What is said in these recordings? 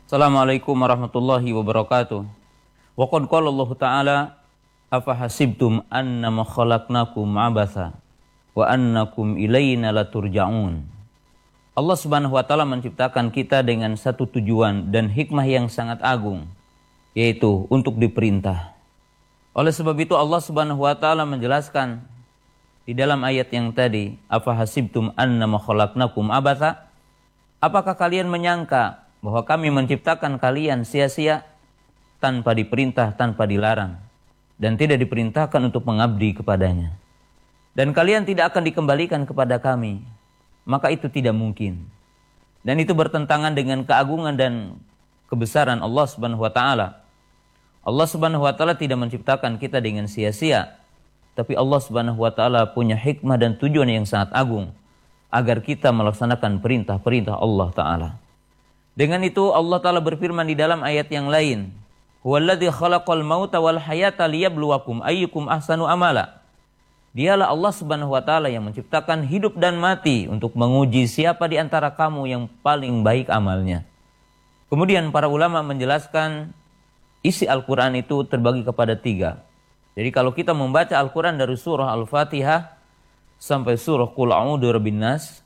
Assalamualaikum warahmatullahi wabarakatuh. Wa qad qala Allah Ta'ala afa hasibtum annama khalaqnakum abatha wa annakum ilaina laturja'un. Allah Subhanahu wa taala menciptakan kita dengan satu tujuan dan hikmah yang sangat agung, yaitu untuk diperintah. Oleh sebab itu Allah Subhanahu wa taala menjelaskan di dalam ayat yang tadi, afa hasibtum annama khalaqnakum abatha? Apakah kalian menyangka bahwa kami menciptakan kalian sia-sia tanpa diperintah, tanpa dilarang, dan tidak diperintahkan untuk mengabdi kepadanya, dan kalian tidak akan dikembalikan kepada kami? Maka itu tidak mungkin, dan itu bertentangan dengan keagungan dan kebesaran Allah Subhanahu wa taala. Allah Subhanahu wa taala tidak menciptakan kita dengan sia-sia, tapi Allah Subhanahu wa taala punya hikmah dan tujuan yang sangat agung agar kita melaksanakan perintah-perintah Allah taala. Dengan itu Allah taala berfirman di dalam ayat yang lain, "Huwallazi khalaqal mauta wal hayata liyabluwakum ayyukum ahsanu amala." Dialah Allah Subhanahu wa taala yang menciptakan hidup dan mati untuk menguji siapa di antara kamu yang paling baik amalnya. Kemudian para ulama menjelaskan isi Al-Quran itu terbagi kepada 3. Jadi kalau kita membaca Al-Quran dari surah Al-Fatihah sampai surah Qul A'udzu Birabbin Nas,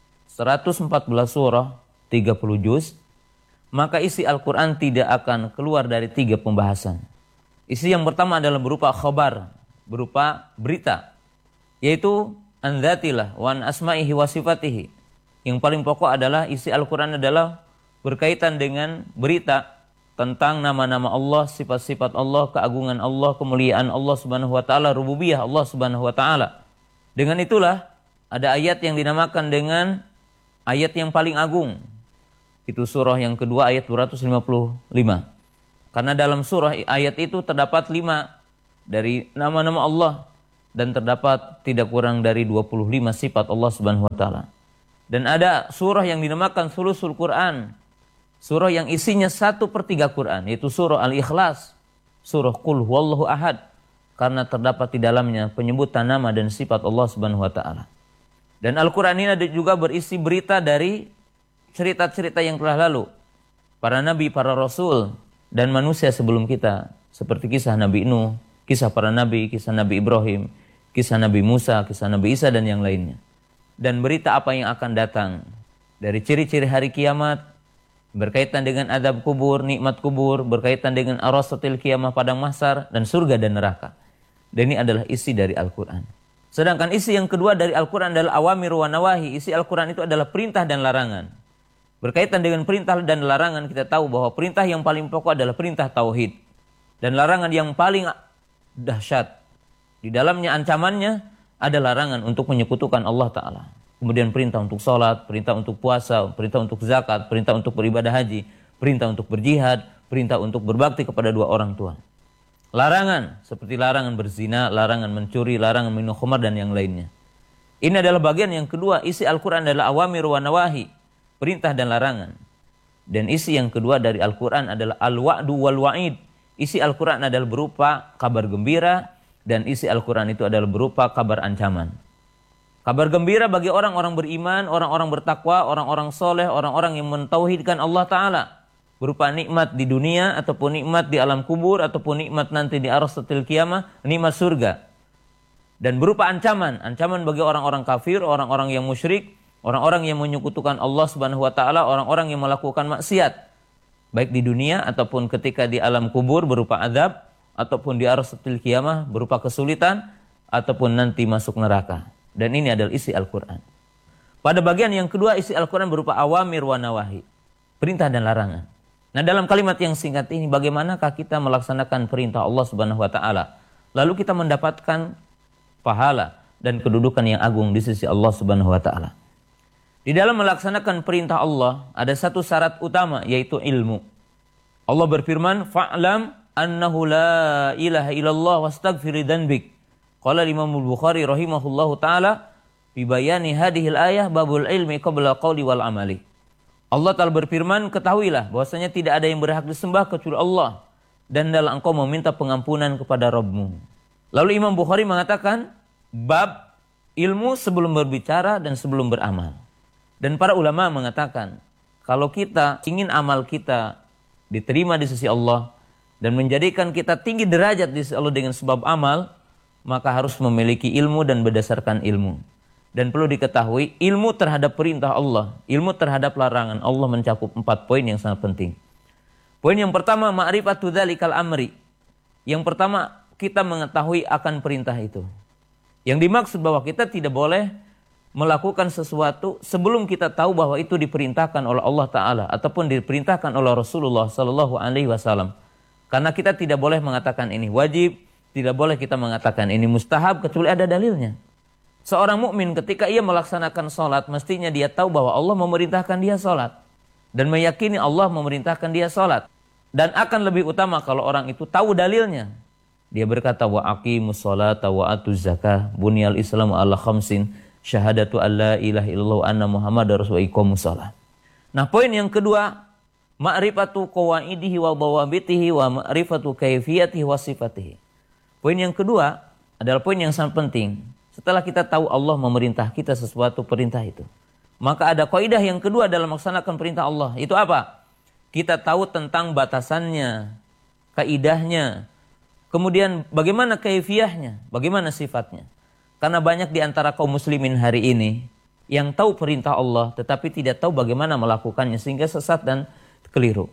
114 surah, 30 juz, maka isi Al-Quran tidak akan keluar dari 3 pembahasan. Isi yang pertama adalah berupa khabar, berupa berita, yaitu an dzatillah wa an asma'ihi wa sifatihi. Yang paling pokok adalah isi Al-Quran adalah berkaitan dengan berita tentang nama-nama Allah, sifat-sifat Allah, keagungan Allah, kemuliaan Allah Subhanahu wa taala, rububiyah Allah Subhanahu wa taala. Dengan itulah ada ayat yang dinamakan dengan ayat yang paling agung. Itu surah yang kedua ayat 255. Karena dalam surah ayat itu terdapat 5 dari nama-nama Allah dan terdapat tidak kurang dari 25 sifat Allah Subhanahu wa taala. Dan ada surah yang dinamakan Sulusul Quran, surah yang isinya 1/3 Quran, yaitu surah Al-Ikhlas, surah Qul Huwallahu Ahad, karena terdapat di dalamnya penyebutan nama dan sifat Allah Subhanahu wa taala. Dan Al-Quran ini juga berisi berita dari cerita-cerita yang telah lalu, para nabi, para rasul, dan manusia sebelum kita, seperti kisah Nabi Nuh, kisah para nabi, kisah Nabi Ibrahim, kisah Nabi Musa, kisah Nabi Isa, dan yang lainnya. Dan berita apa yang akan datang, dari ciri-ciri hari kiamat, berkaitan dengan adab kubur, nikmat kubur, berkaitan dengan arasatil kiamah, padang mahsyar, dan surga dan neraka. Dan ini adalah isi dari Al-Quran. Sedangkan isi yang kedua dari Al-Quran adalah awamir wa nawahi. Isi Al-Quran itu adalah perintah dan larangan. Berkaitan dengan perintah dan larangan, kita tahu bahwa perintah yang paling pokok adalah perintah tauhid. Dan larangan yang paling dahsyat, di dalamnya ancamannya ada larangan untuk menyekutukan Allah Ta'ala. Kemudian perintah untuk sholat, perintah untuk puasa, perintah untuk zakat, perintah untuk beribadah haji, perintah untuk berjihad, perintah untuk berbakti kepada 2 orang tua. Larangan seperti larangan berzina, larangan mencuri, larangan minum khamar, dan yang lainnya. Ini adalah bagian yang kedua. Isi Al-Quran adalah awamir wa nawahi, perintah dan larangan. Dan isi yang kedua dari Al-Quran adalah al-wa'du wal wa'id. Isi Al-Quran adalah berupa kabar gembira, dan isi Al-Quran itu adalah berupa kabar ancaman. Kabar gembira bagi orang-orang beriman, orang-orang bertakwa, orang-orang soleh, orang-orang yang mentauhidkan Allah Ta'ala, berupa nikmat di dunia, ataupun nikmat di alam kubur, ataupun nikmat nanti di arasatil kiamah, nikmat surga. Dan berupa ancaman, ancaman bagi orang-orang kafir, orang-orang yang musyrik, orang-orang yang menyekutukan Allah Subhanahu wa taala, orang-orang yang melakukan maksiat, baik di dunia ataupun ketika di alam kubur berupa azab, ataupun di arasatil kiamah berupa kesulitan, ataupun nanti masuk neraka. Dan ini adalah isi Al-Quran. Pada bagian yang kedua, isi Al-Quran berupa awamir wa nawahi, perintah dan larangan. Nah, dalam kalimat yang singkat ini, bagaimanakah kita melaksanakan perintah Allah Subhanahu wa taala, lalu kita mendapatkan pahala dan kedudukan yang agung di sisi Allah Subhanahu wa taala? Di dalam melaksanakan perintah Allah ada satu syarat utama, yaitu ilmu. Allah berfirman, "Fa'lam annahu la ilaha illallah wastaghfir dzanbik." Qala Imam Al-Bukhari rahimahullahu taala fi bayani hadhil ayah babul ilmi qabla qawli wal amali. Allah Ta'ala berfirman, ketahuilah bahwasanya tidak ada yang berhak disembah kecuali Allah, dan hendaklah engkau meminta pengampunan kepada Rabbmu. Lalu Imam Bukhari mengatakan bab ilmu sebelum berbicara dan sebelum beramal. Dan para ulama mengatakan, kalau kita ingin amal kita diterima di sisi Allah, dan menjadikan kita tinggi derajat di sisi Allah dengan sebab amal, maka harus memiliki ilmu dan berdasarkan ilmu. Dan perlu diketahui, ilmu terhadap perintah Allah, ilmu terhadap larangan Allah mencakup 4 poin yang sangat penting. Poin yang pertama, ma'rifatu dzalikal amri. Yang pertama, kita mengetahui akan perintah itu. Yang dimaksud bahwa kita tidak boleh melakukan sesuatu sebelum kita tahu bahwa itu diperintahkan oleh Allah Ta'ala ataupun diperintahkan oleh Rasulullah Sallallahu Alaihi Wasallam. Karena kita tidak boleh mengatakan ini wajib, tidak boleh kita mengatakan ini mustahab kecuali ada dalilnya. Seorang mukmin ketika ia melaksanakan sholat, mestinya dia tahu bahwa Allah memerintahkan dia sholat. Dan meyakini Allah memerintahkan dia sholat. Dan akan lebih utama kalau orang itu tahu dalilnya. Dia berkata, wa aqimus sholata wa atuz zakah, bunyal islamu ala khamsin, syahadatu alla ilaha illallah anna muhammadar rasulullah wa iqamus shalah. Nah, poin yang kedua, ma'rifatu qawaidihi wa dawabitihi wa ma'rifatu kaifiyatihi wa sifatihi. Poin yang kedua adalah poin yang sangat penting. Setelah kita tahu Allah memerintah kita sesuatu perintah itu, maka ada kaidah yang kedua dalam melaksanakan perintah Allah. Itu apa? Kita tahu tentang batasannya, kaidahnya, kemudian bagaimana kaifiyahnya, bagaimana sifatnya. Karena banyak di antara kaum muslimin hari ini yang tahu perintah Allah tetapi tidak tahu bagaimana melakukannya sehingga sesat dan keliru.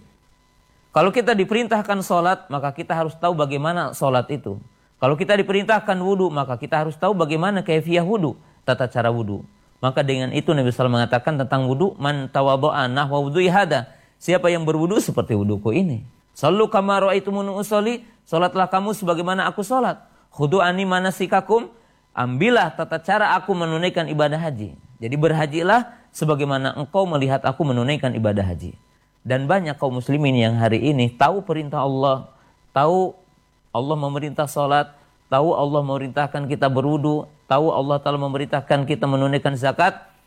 Kalau kita diperintahkan sholat, maka kita harus tahu bagaimana sholat itu. Kalau kita diperintahkan wudu, maka kita harus tahu bagaimana kaifiyah wudu, tata cara wudu. Maka dengan itu Nabi SAW mengatakan tentang wudu, man tawaddo'a nahwa wudu'i hada. Siapa yang berwudu seperti wuduku ini. Sallu kama ra'aitumuni usolli, sholatlah kamu sebagaimana aku sholat. Khudu'ani manasikakum, ambillah tata cara aku menunaikan ibadah haji. Jadi berhajilah sebagaimana engkau melihat aku menunaikan ibadah haji. Dan banyak kaum muslimin yang hari ini tahu perintah Allah, tahu Allah memerintah salat, tahu Allah memerintahkan kita berwudu, tahu Allah Ta'ala memerintahkan kita menunaikan zakat,